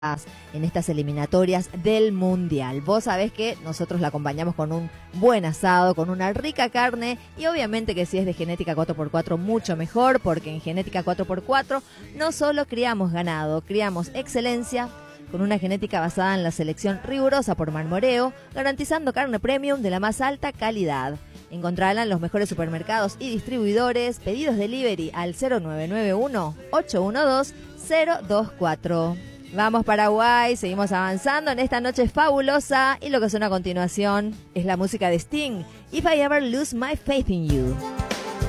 en estas eliminatorias del Mundial. Vos sabés que nosotros la acompañamos con un buen asado, con una rica carne y obviamente que si es de genética 4x4 mucho mejor, porque en genética 4x4 no solo criamos ganado, criamos excelencia con una genética basada en la selección rigurosa por Marmoreo, garantizando carne premium de la más alta calidad. Encontrarla en los mejores supermercados y distribuidores. Pedidos delivery al 0991-812-024. Vamos Paraguay, seguimos avanzando en esta noche fabulosa y lo que suena a continuación es la música de Sting, If I Ever Lose My Faith in You.